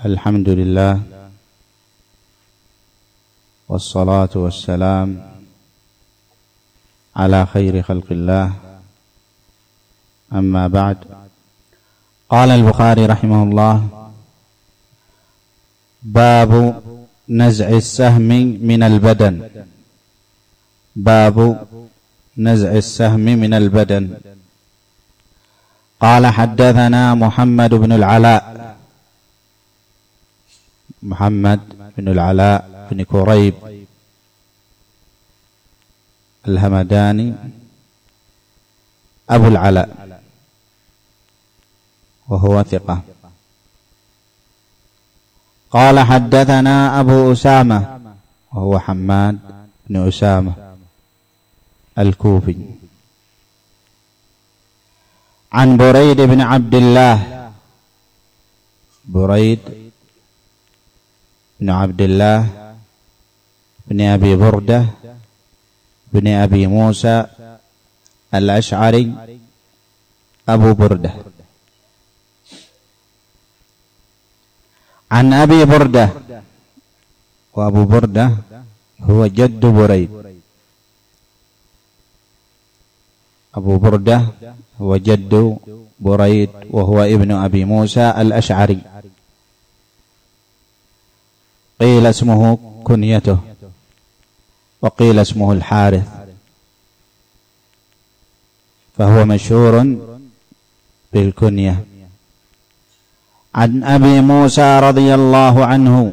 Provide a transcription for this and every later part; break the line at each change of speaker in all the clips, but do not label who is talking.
الحمد لله والصلاة والسلام على خير خلق الله، أما بعد. قال البخاري رحمه الله: باب نزع السهم من البدن. باب نزع السهم من البدن. قال: حدثنا محمد بن العلاء بن كريب الهمداني أبو العلاء، وهو ثقة. قال: حدثنا أبو أسامة، وهو حماد بن أسامة الكوفي، عن بريد بن عبد الله. بريد بن عبد الله بن أبي بردة بن أبي موسى الأشعري أبو بردة، عن أبي بردة، وأبو بردة هو جد بريد. أبو بردة هو جد بريد، وهو ابن أبي موسى الأشعري. قيل اسمه كنيته، وقيل اسمه الحارث، فهو مشهور بالكنية. عن أبي موسى رضي الله عنه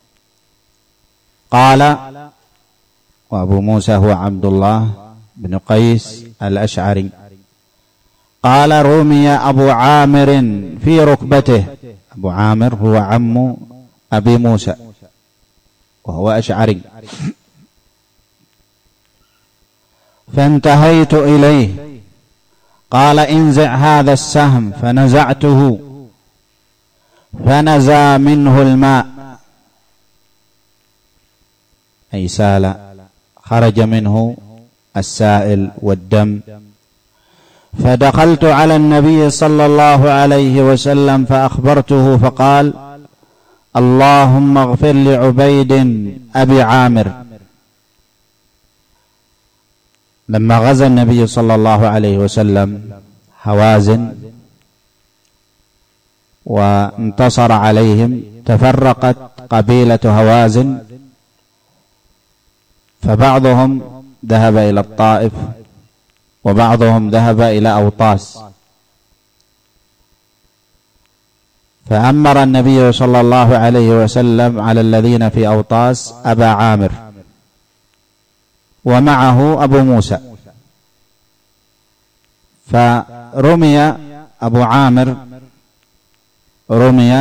قال، وأبو موسى هو عبد الله بن قيس الأشعري، قال: رمي أبو عامر في ركبته. أبو عامر هو عم أبي موسى، وهو أشعري. فانتهيت إليه، قال: انزع هذا السهم. فنزعته، فنزى منه الماء، أي سال، خرج منه السائل والدم. فدخلت على النبي صلى الله عليه وسلم فأخبرته، فقال: اللهم اغفر لعبيد أبي عامر. لما غزا النبي صلى الله عليه وسلم هوازن وانتصر عليهم، تفرقت قبيلة هوازن، فبعضهم ذهب إلى الطائف، وبعضهم ذهب إلى أوطاس. فأمر النبي صلى الله عليه وسلم على الذين في أوطاس أبا عامر، ومعه أبو موسى. فرمي أبو عامر، رمي